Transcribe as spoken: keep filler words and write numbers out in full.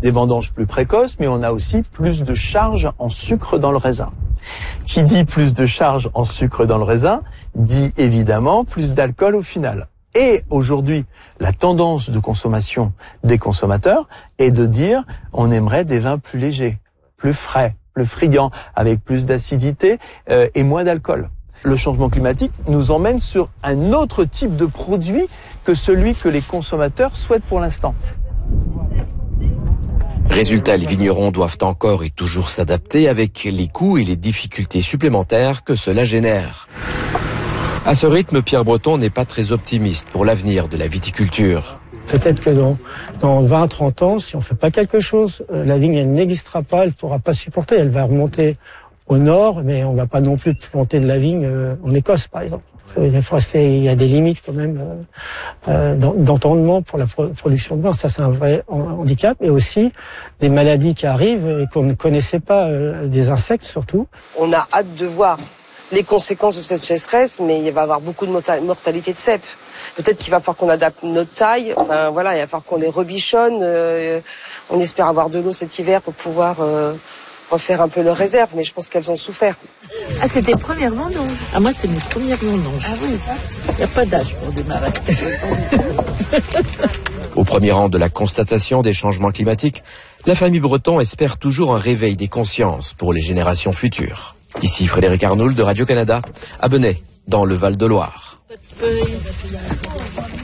des vendanges plus précoces, mais on a aussi plus de charge en sucre dans le raisin. Qui dit plus de charge en sucre dans le raisin, dit évidemment plus d'alcool au final. Et aujourd'hui, la tendance de consommation des consommateurs est de dire on aimerait des vins plus légers, plus frais, plus friands, avec plus d'acidité euh, et moins d'alcool. Le changement climatique nous emmène sur un autre type de produit que celui que les consommateurs souhaitent pour l'instant. Résultat, les vignerons doivent encore et toujours s'adapter avec les coûts et les difficultés supplémentaires que cela génère. À ce rythme, Pierre Breton n'est pas très optimiste pour l'avenir de la viticulture. Peut-être que dans, dans vingt à trente ans, si on ne fait pas quelque chose, la vigne elle n'existera pas, elle ne pourra pas supporter, elle va remonter au nord, mais on ne va pas non plus planter de la vigne en Écosse, par exemple. Il faut rester, il y a des limites quand même euh, d'entendement pour la pro- production de vin. Ça, c'est un vrai handicap. Et aussi des maladies qui arrivent et qu'on ne connaissait pas, euh, des insectes surtout. On a hâte de voir les conséquences de cette sécheresse, mais il va y avoir beaucoup de mortalité de cèpes. Peut-être qu'il va falloir qu'on adapte notre taille. Enfin, voilà, il va falloir qu'on les rebichonne. Euh, on espère avoir de l'eau cet hiver pour pouvoir euh, refaire un peu leurs réserves, mais je pense qu'elles ont souffert. Ah, c'est tes premières vendanges? Ah, moi, c'est mes premières vendanges. Ah oui, il n'y a pas d'âge pour démarrer. Au premier rang de la constatation des changements climatiques, la famille Breton espère toujours un réveil des consciences pour les générations futures. Ici Frédéric Arnould de Radio-Canada, à Benay, dans le Val-de-Loire. Pas de feuilles.